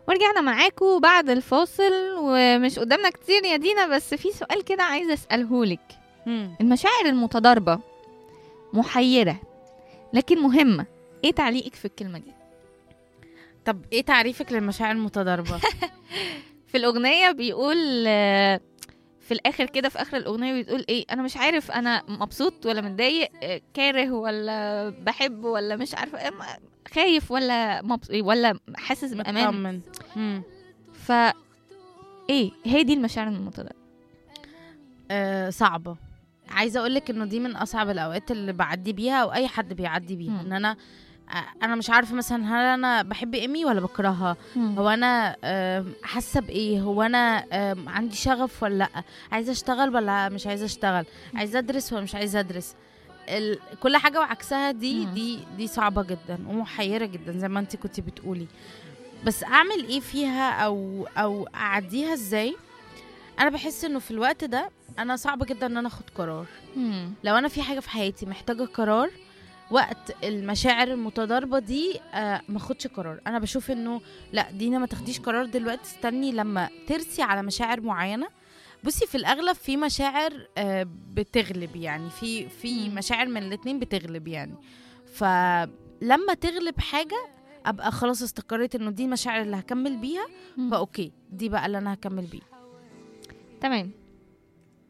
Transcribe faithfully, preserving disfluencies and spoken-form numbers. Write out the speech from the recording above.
ورجعنا معاكم بعد الفاصل، ومش قدامنا كتير يا دينا، بس في سؤال كده عايزة أسألهولك. مم. المشاعر المتضاربة محيرة لكن مهمة، ايه تعليقك في الكلمة دي؟ طب ايه تعريفك للمشاعر المتضاربة؟ في الأغنية بيقول آه، في الآخر كده، في آخر الأغنية بيقول ايه، أنا مش عارف أنا مبسوط ولا متضايق، آه، كاره ولا بحب ولا مش عارفة إيه، خايف ولا مبسوط ولا حاسس بأمان. مطمن. مم. ف ايه هي دي المشاعر المتضاربة؟ آه صعبة. عايزة اقولك انه دي من اصعب الاوقات اللي بعدي بيها او اي حد بيعدي بيها. مم. ان انا آه، انا مش عارفة مثلا هل انا بحب ايمي ولا بكرهها، هو انا آم، حاسة بايه، هو انا آم، عندي شغف ولا لا، عايزة اشتغل ولا مش عايزة اشتغل، عايزة ادرس ولا مش عايزة ادرس. ال... كل حاجة وعكسها دي مم. دي دي صعبة جدا ومحيرة جدا زي ما انت كنتي بتقولي. بس اعمل ايه فيها او او اعديها ازاي؟ انا بحس انه في الوقت ده انا صعب جدا ان انا اخد قرار. مم. لو انا في حاجة في حياتي محتاجة قرار وقت المشاعر المتضاربة دي، آه ما اخدش قرار. انا بشوف انه لا دينا ما تاخديش قرار دلوقتي، استني لما ترسي على مشاعر معينة. بصي في الاغلب في مشاعر آه بتغلب، يعني في في مم. مشاعر من الاتنين بتغلب يعني. فلما تغلب حاجة ابقى خلاص استقريت انه دي المشاعر اللي هكمل بيها، مم. فاوكي دي بقى اللي انا هكمل بيها. تمام.